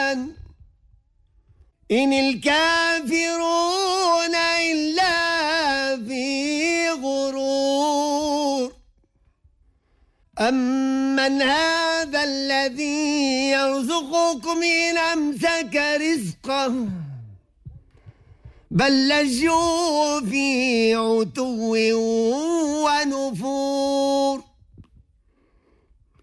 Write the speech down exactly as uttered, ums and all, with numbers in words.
إن الكافرون إلا في غرور. أمن هذا الذي يرزقكم إن أمسك رزقه بل لجوا في عتو ونفور.